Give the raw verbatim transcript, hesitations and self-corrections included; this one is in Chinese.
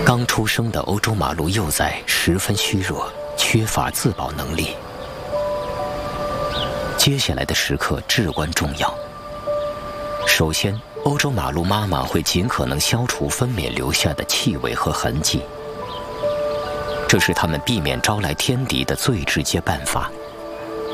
刚出生的欧洲马鹿幼崽十分虚弱，缺乏自保能力。接下来的时刻至关重要。首先，欧洲马鹿妈妈会尽可能消除分娩留下的气味和痕迹，这是它们避免招来天敌的最直接办法。